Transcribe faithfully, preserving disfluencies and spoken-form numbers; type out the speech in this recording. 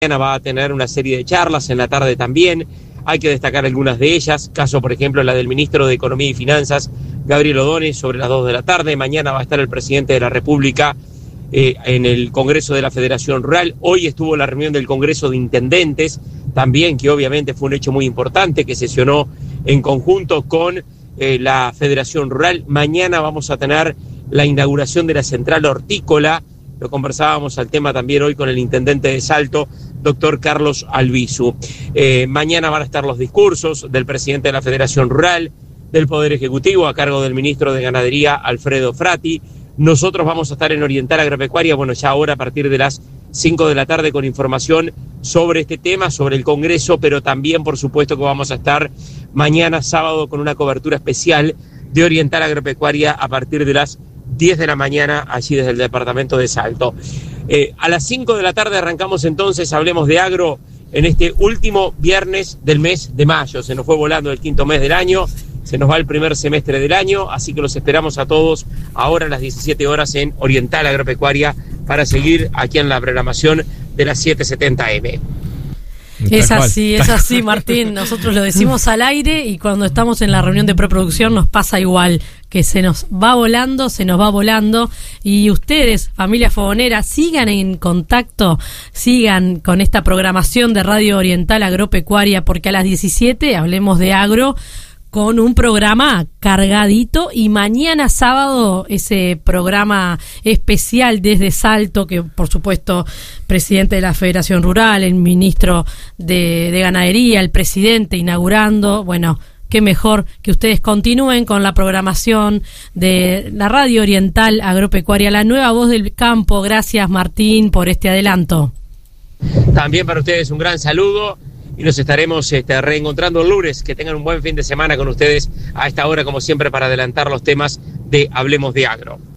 Mañana va a tener una serie de charlas, en la tarde también. Hay que destacar algunas de ellas, caso por ejemplo la del ministro de Economía y Finanzas, Gabriel Ordóñez, sobre las dos de la tarde. Mañana va a estar el presidente de la República eh, en el Congreso de la Federación Rural. Hoy estuvo la reunión del Congreso de Intendentes, también, que obviamente fue un hecho muy importante, que sesionó en conjunto con eh, la Federación Rural. Mañana vamos a tener la inauguración de la central hortícola. Lo conversábamos al tema también hoy con el intendente de Salto, doctor Carlos Albizu. Eh, mañana van a estar los discursos del presidente de la Federación Rural, del Poder Ejecutivo, a cargo del ministro de Ganadería, Alfredo Frati. Nosotros vamos a estar en Oriental Agropecuaria, bueno, ya ahora a partir de las cinco de la tarde con información sobre este tema, sobre el Congreso, pero también, por supuesto, que vamos a estar mañana sábado con una cobertura especial de Oriental Agropecuaria a partir de las diez de la mañana, allí desde el departamento de Salto. Eh, a las cinco de la tarde arrancamos entonces, Hablemos de Agro, en este último viernes del mes de mayo. Se nos fue volando el quinto mes del año, se nos va el primer semestre del año, así que los esperamos a todos ahora a las diecisiete horas en Oriental Agropecuaria para seguir aquí en la programación de las siete setenta eme. Es así, es así, Martín. Nosotros lo decimos al aire y cuando estamos en la reunión de preproducción nos pasa igual, que se nos va volando, se nos va volando. Y ustedes, familia fogonera, sigan en contacto, sigan con esta programación de Radio Oriental Agropecuaria, porque a las diecisiete hablemos de agro con un programa cargadito, y mañana sábado ese programa especial desde Salto, que por supuesto presidente de la Federación Rural, el ministro de, de Ganadería, el presidente inaugurando. Bueno, qué mejor que ustedes continúen con la programación de la Radio Oriental Agropecuaria, la nueva voz del campo. Gracias, Martín, por este adelanto. También para ustedes un gran saludo. Y nos estaremos este, reencontrando el lunes. Que tengan un buen fin de semana con ustedes a esta hora, como siempre, para adelantar los temas de Hablemos de Agro.